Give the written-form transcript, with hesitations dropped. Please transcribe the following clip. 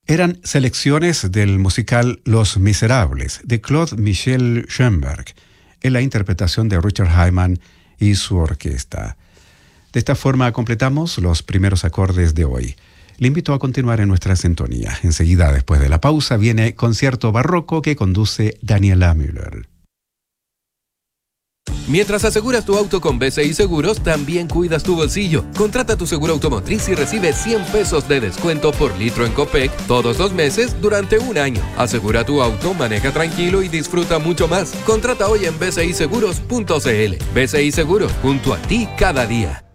Eran selecciones del musical Los Miserables, de Claude Michel Schoenberg, en la interpretación de Richard Hyman y su orquesta. De esta forma completamos los primeros acordes de hoy. Le invito a continuar en nuestra sintonía. Enseguida, después de la pausa, viene Concierto Barroco que conduce Daniela Müller. Mientras aseguras tu auto con BCI Seguros, también cuidas tu bolsillo. Contrata tu seguro automotriz y recibe 100 pesos de descuento por litro en Copec todos los meses durante un año. Asegura tu auto, maneja tranquilo y disfruta mucho más. Contrata hoy en bciseguros.cl. BCI Seguros, junto a ti cada día.